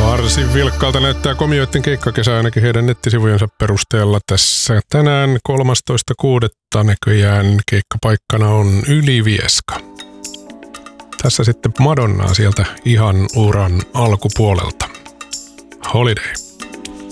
Varsin vilkkaalta näyttää Komioitten keikkakesä ainakin heidän nettisivujensa perusteella. Tässä tänään 13.6. näköjään keikkapaikkana on Ylivieska. Tässä sitten Madonnaa sieltä ihan uran alkupuolelta. Holiday.